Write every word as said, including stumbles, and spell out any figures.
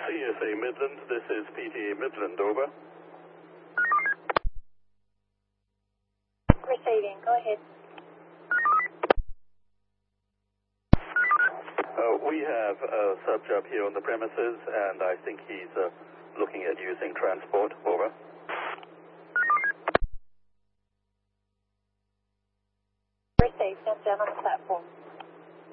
C S A Midland, this is P T A Midland, over. Receiving, go ahead. Uh, we have a sub-job here on the premises, and I think he's uh, looking at using transport, over. Received, jump down on the platform.